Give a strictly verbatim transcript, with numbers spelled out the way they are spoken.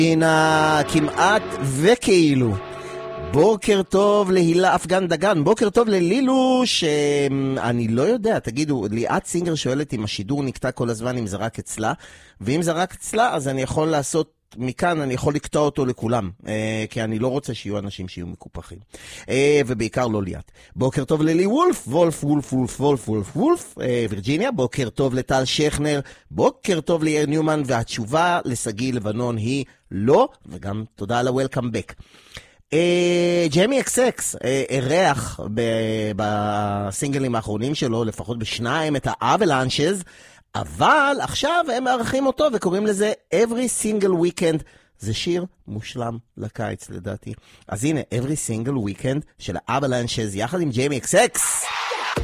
הנה כמעט וכאילו. בוקר טוב להילה אפגן דגן, בוקר טוב ללילו שאני לא יודע, תגידו, ליאת סינגר שואלת אם השידור נקטע כל הזמן, אם זה רק אצלה, ואם זה רק אצלה אז אני יכול לעשות מכאן, אני יכול לקטוע אותו לכולם, אה, כי אני לא רוצה שיהיו אנשים שיהיו מקופחים, אה, ובעיקר לא ליאת. בוקר טוב ללי וולף, וולף, וולף, וולף, וולף, וולף, וולף, אה, וירג'יניה. בוקר טוב לטל שכנר, בוקר טוב ליאיר ניומן, והתשובה לסגי לבנון היא לא, וגם תודה על ה-Welcome back. ג'יימי אקס אקס אירח בסינגלים האחרונים שלו, לפחות בשניים, את ה-Avalanches, אבל עכשיו הם מארחים אותו וקוראים לזה Every Single Weekend. זה שיר מושלם לקיץ לדעתי. אז הנה, Every Single Weekend של ה-Avalanches יחד עם ג'יימי אקס אקס.